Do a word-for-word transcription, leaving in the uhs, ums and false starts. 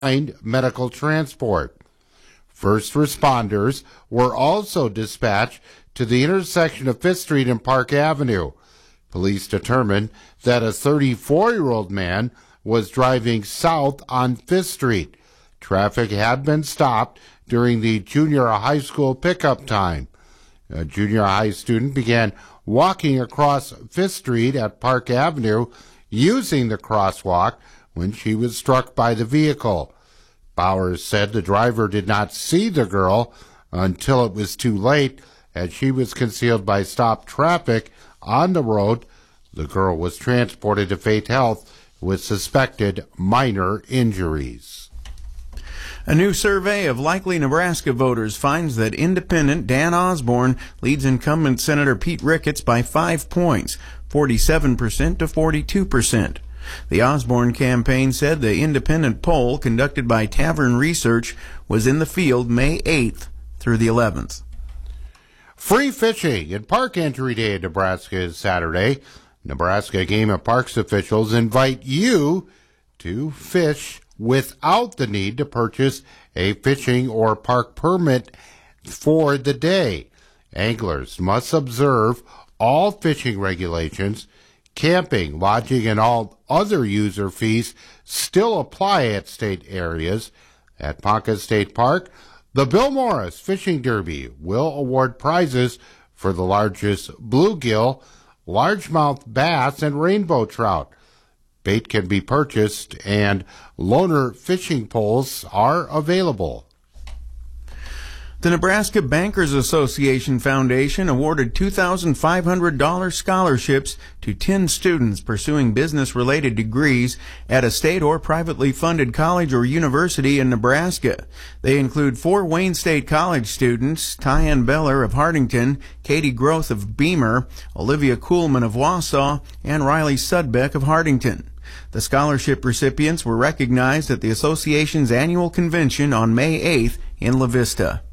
find medical transport. First responders were also dispatched to the intersection of Fifth Street and Park Avenue. Police determined that a thirty-four-year-old man was driving south on Fifth Street. Traffic had been stopped during the junior high school pickup time. A junior high student began walking across Fifth Street at Park Avenue using the crosswalk when she was struck by the vehicle. Bowers said the driver did not see the girl until it was too late, as she was concealed by stopped traffic on the road. The girl was transported to Faith Health with suspected minor injuries. A new survey of likely Nebraska voters finds that independent Dan Osborne leads incumbent Senator Pete Ricketts by five points, forty-seven percent to forty-two percent. The Osborne campaign said the independent poll conducted by Tavern Research was in the field May eighth through the eleventh. Free fishing and park entry day in Nebraska is Saturday. Nebraska Game and Parks officials invite you to fish without the need to purchase a fishing or park permit for the day. Anglers must observe all fishing regulations. Camping, lodging, and all other user fees still apply at state areas. At Ponca State Park, the Bill Morris Fishing Derby will award prizes for the largest bluegill, largemouth bass, and rainbow trout. Bait can be purchased, and loaner fishing poles are available. The Nebraska Bankers Association Foundation awarded two thousand five hundred dollars scholarships to ten students pursuing business-related degrees at a state or privately funded college or university in Nebraska. They include four Wayne State College students, Tyann Beller of Hardington, Katie Groth of Beamer, Olivia Kuhlman of Wausau, and Riley Sudbeck of Hardington. The scholarship recipients were recognized at the association's annual convention on May eighth in La Vista.